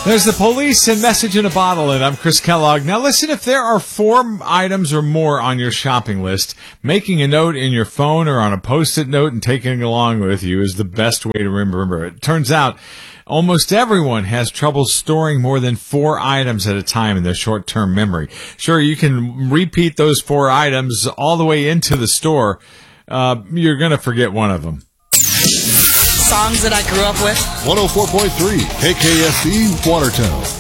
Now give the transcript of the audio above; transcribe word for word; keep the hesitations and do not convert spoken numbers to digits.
There's the police and message in a bottle, and I'm Chris Kellogg. Now listen, if there are four items or more on your shopping list, making a note in your phone or on a post-it note and taking it along with you is the best way to remember it. Turns out almost everyone has trouble storing more than four items at a time in their short-term memory. Sure, you can repeat those four items all the way into the store. Uh, you're going to forget one of them. Songs that I grew up with. one oh four point three K K S E Watertown.